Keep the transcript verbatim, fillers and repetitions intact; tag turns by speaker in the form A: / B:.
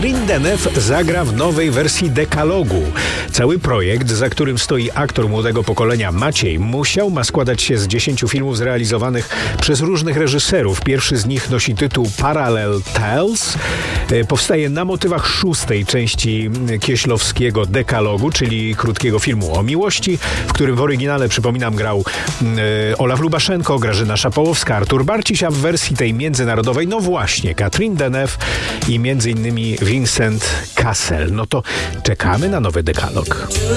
A: Catherine Deneuve zagra w nowej wersji Dekalogu. Cały projekt, za którym stoi aktor młodego pokolenia Maciej Musiał, ma składać się z dziesięciu filmów zrealizowanych przez różnych reżyserów. Pierwszy z nich nosi tytuł Parallel Tales. Powstaje na motywach szóstej części kieślowskiego Dekalogu, czyli krótkiego filmu o miłości, w którym w oryginale, przypominam, grał e, Olaf Lubaszenko, Grażyna Szapołowska, Artur Barciś, a w wersji tej międzynarodowej, no właśnie, Catherine Deneuve i między innymi Vincent Cassel. No to czekamy na nowy Dekalog.